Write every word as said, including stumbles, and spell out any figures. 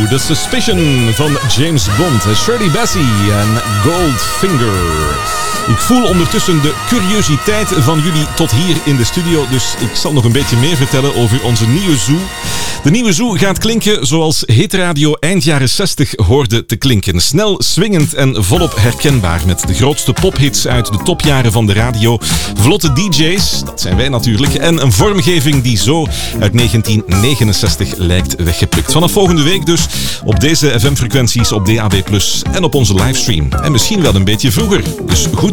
The Suspicion van James Bond, Shirley Bassey en Goldfinger. Ik voel ondertussen de curiositeit van jullie tot hier in de studio, dus ik zal nog een beetje meer vertellen over onze nieuwe zoo. De nieuwe zoo gaat klinken zoals hitradio eind jaren zestig hoorde te klinken. Snel, swingend en volop herkenbaar met de grootste pophits uit de topjaren van de radio, vlotte D J's, dat zijn wij natuurlijk, en een vormgeving die zo uit negentien negenenzestig lijkt weggeplukt. Vanaf volgende week dus op deze F M-frequenties, op D A B plus, en op onze livestream. En misschien wel een beetje vroeger. Dus goed